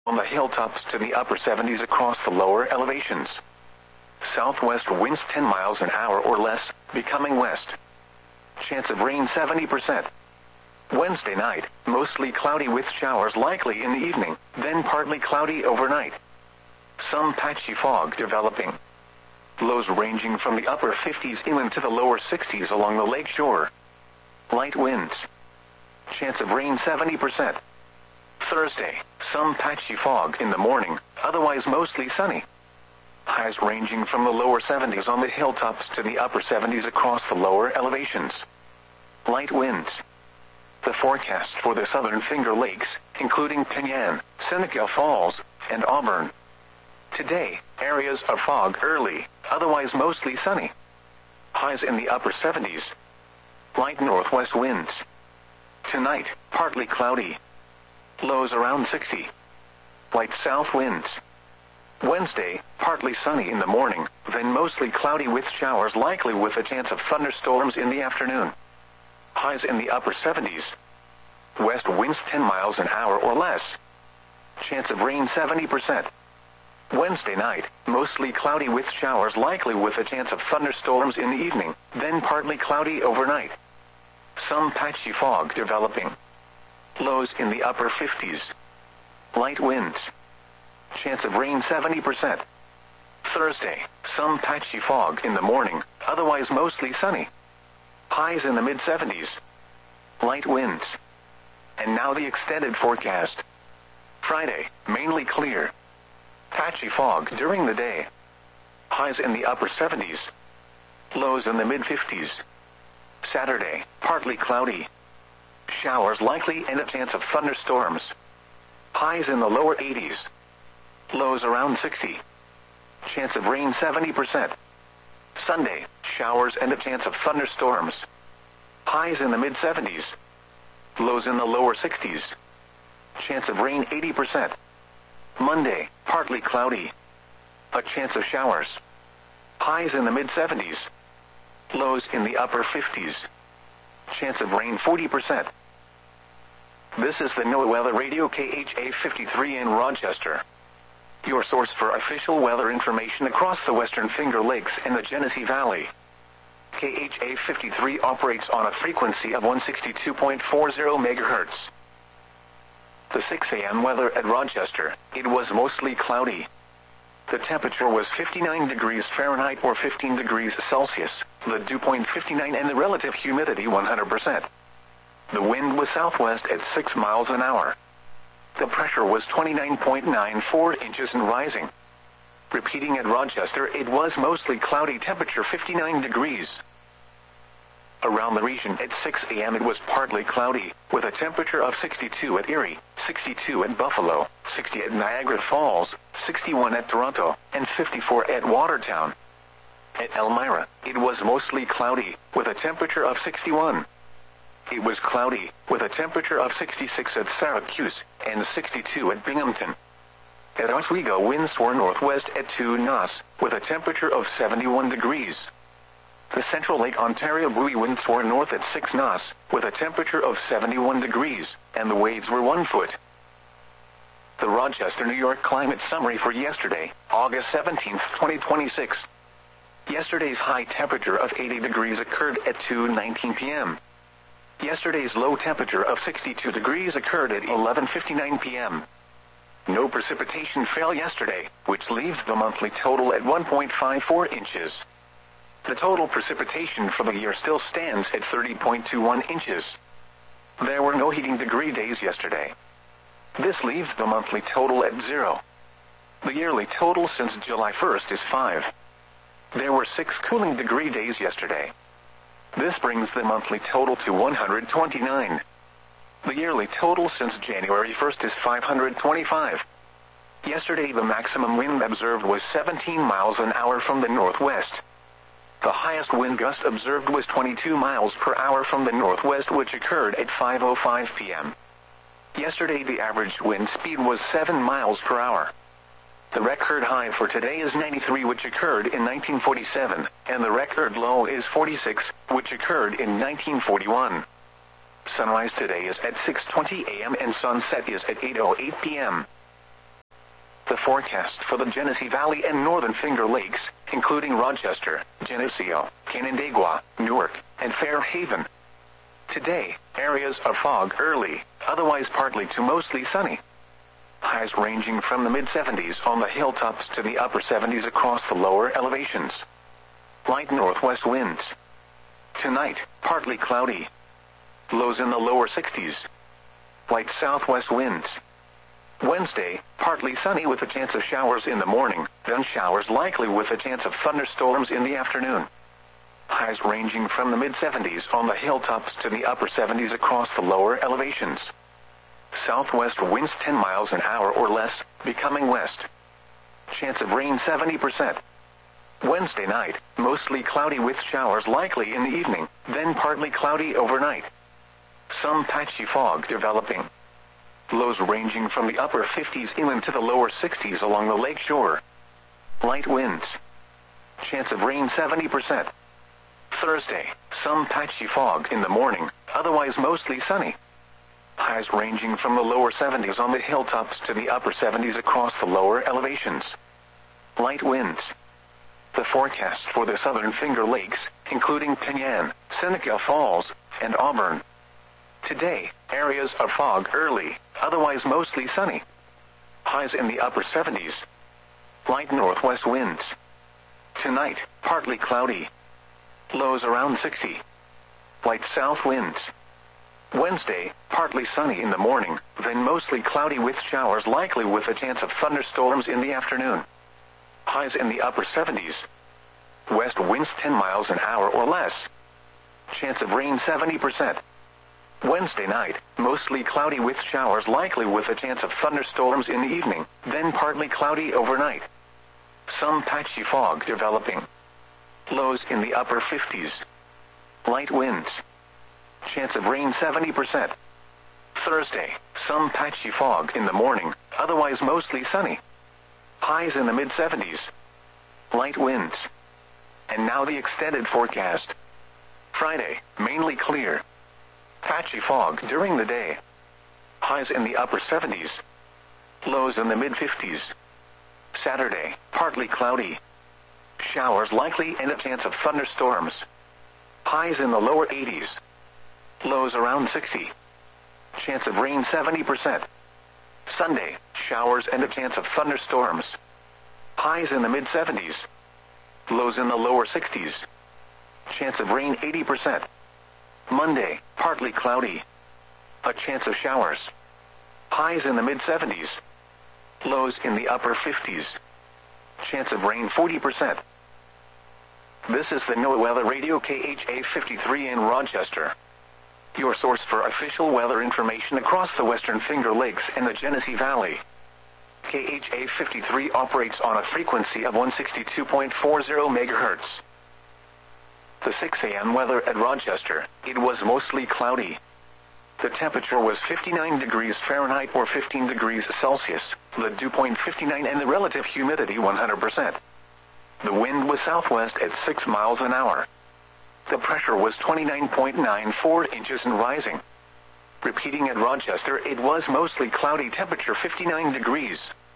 On the hilltops to the upper 70s across the lower elevations. Southwest winds 10 miles an hour or less, becoming west. Chance of rain 70%. Wednesday night, mostly cloudy with showers likely in the evening, then partly cloudy overnight. Some patchy fog developing. Lows ranging from the upper 50s inland to the lower 60s along the lake shore. Light winds. Chance of rain 70%. Thursday, some patchy fog in the morning, otherwise mostly sunny. Highs ranging from the lower 70s on the hilltops to the upper 70s across the lower elevations. Light winds. The forecast for the southern Finger Lakes, including Penyan, Seneca Falls, and Auburn. Today, areas of fog early, otherwise mostly sunny. Highs in the upper 70s. Light northwest winds. Tonight, partly cloudy. Lows around 60. Light south winds. Wednesday, partly sunny in the morning, then mostly cloudy with showers likely with a chance of thunderstorms in the afternoon. Highs in the upper 70s. West winds 10 miles an hour or less. Chance of rain 70%. Wednesday night, mostly cloudy with showers likely with a chance of thunderstorms in the evening, then partly cloudy overnight. Some patchy fog developing. Lows in the upper 50s. Light winds. Chance of rain 70%. Thursday, some patchy fog in the morning, otherwise mostly sunny. Highs in the mid-70s. Light winds. And now the extended forecast. Friday, mainly clear. Patchy fog during the day. Highs in the upper 70s. Lows in the mid-50s. Saturday, partly cloudy. Showers likely and a chance of thunderstorms. Highs in the lower 80s. Lows around 60. Chance of rain 70%. Sunday, showers and a chance of thunderstorms. Highs in the mid-70s. Lows in the lower 60s. Chance of rain 80%. Monday, partly cloudy. A chance of showers. Highs in the mid-70s. Lows in the upper 50s. Chance of rain 40%. This is the NOAA Weather Radio KHA 53 in Rochester. Your source for official weather information across the Western Finger Lakes and the Genesee Valley. KHA 53 operates on a frequency of 162.40 MHz. The 6 a.m. weather at Rochester, it was mostly cloudy. The temperature was 59 degrees Fahrenheit or 15 degrees Celsius, the dew point 59 and the relative humidity 100%. The wind was southwest at 6 miles an hour. The pressure was 29.94 inches and rising. Repeating at Rochester, it was mostly cloudy, temperature 59 degrees. Around the region at 6 a.m. it was partly cloudy, with a temperature of 62 at Erie, 62 at Buffalo, 60 at Niagara Falls, 61 at Toronto, and 54 at Watertown. At Elmira, it was mostly cloudy, with a temperature of 61. It was cloudy, with a temperature of 66 at Syracuse, and 62 at Binghamton. At Oswego, winds were northwest at 2 knots, with a temperature of 71 degrees. The Central Lake Ontario buoy winds were north at 6 knots, with a temperature of 71 degrees, and the waves were 1 foot. The Rochester, New York climate summary for yesterday, August 17, 2026. Yesterday's high temperature of 80 degrees occurred at 2:19 p.m. Yesterday's low temperature of 62 degrees occurred at 11:59 p.m. No precipitation fell yesterday, which leaves the monthly total at 1.54 inches. The total precipitation for the year still stands at 30.21 inches. There were no heating degree days yesterday. This leaves the monthly total at 0. The yearly total since July 1st is 5. There were 6 cooling degree days yesterday. This brings the monthly total to 129. The yearly total since January 1st is 525. Yesterday the maximum wind observed was 17 miles an hour from the northwest. The highest wind gust observed was 22 miles per hour from the northwest, which occurred at 5:05 p.m. Yesterday the average wind speed was 7 miles per hour. The record high for today is 93, which occurred in 1947, and the record low is 46, which occurred in 1941. Sunrise today is at 6:20 a.m. and sunset is at 8:08 p.m. The forecast for the Genesee Valley and Northern Finger Lakes, including Rochester, Geneseo, Canandaigua, Newark, and Fairhaven. Today, areas of fog early, otherwise partly to mostly sunny. Highs ranging from the mid-70s on the hilltops to the upper 70s across the lower elevations. Light northwest winds. Tonight, partly cloudy. Lows in the lower 60s. Light southwest winds. Wednesday, partly sunny with a chance of showers in the morning, then showers likely with a chance of thunderstorms in the afternoon. Highs ranging from the mid-70s on the hilltops to the upper 70s across the lower elevations. Southwest winds 10 miles an hour or less, becoming west. Chance of rain 70%. Wednesday night, mostly cloudy with showers likely in the evening, then partly cloudy overnight. Some patchy fog developing. Lows ranging from the upper 50s inland to the lower 60s along the lake shore. Light winds. Chance of rain 70%. Thursday, some patchy fog in the morning, otherwise mostly sunny. Highs ranging from the lower 70s on the hilltops to the upper 70s across the lower elevations. Light winds. The forecast for the Southern Finger Lakes, including Penyan, Seneca Falls, and Auburn. Today, areas of fog early, otherwise mostly sunny. Highs in the upper 70s. Light northwest winds. Tonight, partly cloudy. Lows around 60. Light south winds. Wednesday, partly sunny in the morning, then mostly cloudy with showers likely with a chance of thunderstorms in the afternoon. Highs in the upper 70s. West winds 10 miles an hour or less. Chance of rain 70%. Wednesday night, mostly cloudy with showers likely with a chance of thunderstorms in the evening, then partly cloudy overnight. Some patchy fog developing. Lows in the upper 50s. Light winds. Chance of rain 70%. Thursday, some patchy fog in the morning, otherwise mostly sunny. Highs in the mid-70s. Light winds. And now the extended forecast. Friday, mainly clear. Patchy fog during the day. Highs in the upper 70s. Lows in the mid-50s. Saturday, partly cloudy. Showers likely and a chance of thunderstorms. Highs in the lower 80s. Lows around 60. Chance of rain 70%. Sunday, showers and a chance of thunderstorms. Highs in the mid-70s. Lows in the lower 60s. Chance of rain 80%. Monday, partly cloudy. A chance of showers. Highs in the mid-70s. Lows in the upper 50s. Chance of rain 40%. This is the NOAA Weather Radio KHA 53 in Rochester. Your source for official weather information across the Western Finger Lakes and the Genesee Valley. KHA 53 operates on a frequency of 162.40 megahertz. The 6 a.m. weather at Rochester, it was mostly cloudy. The temperature was 59 degrees Fahrenheit or 15 degrees Celsius, the dew point 59 and the relative humidity 100%. The wind was southwest at 6 miles an hour. The pressure was 29.94 inches and rising. Repeating at Rochester, it was mostly cloudy, temperature 59 degrees.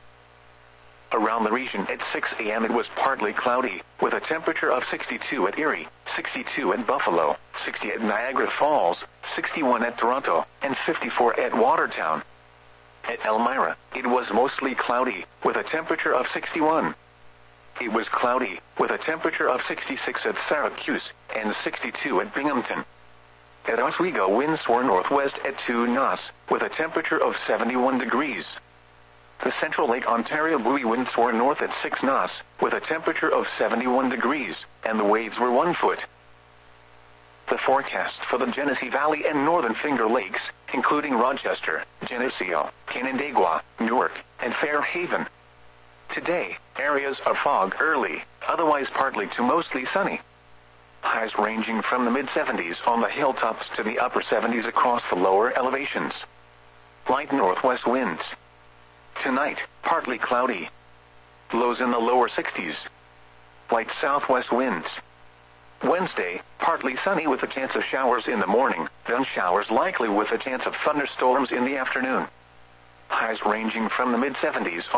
Around the region at 6 a.m. it was partly cloudy, with a temperature of 62 at Erie, 62 at Buffalo, 60 at Niagara Falls, 61 at Toronto, and 54 at Watertown. At Elmira, it was mostly cloudy, with a temperature of 61. It was cloudy, with a temperature of 66 at Syracuse, and 62 at Binghamton. At Oswego, winds were northwest at 2 knots, with a temperature of 71 degrees. The Central Lake Ontario buoy winds were north at 6 knots, with a temperature of 71 degrees, and the waves were 1 foot. The forecast for the Genesee Valley and Northern Finger Lakes, including Rochester, Geneseo, Canandaigua, Newark, and Fairhaven. Today, areas of fog early, otherwise partly to mostly sunny. Highs ranging from the mid-70s on the hilltops to the upper 70s across the lower elevations. Light northwest winds. Tonight, partly cloudy. Lows in the lower 60s. Light southwest winds. Wednesday, partly sunny with a chance of showers in the morning, then showers likely with a chance of thunderstorms in the afternoon. Highs ranging from the mid-70s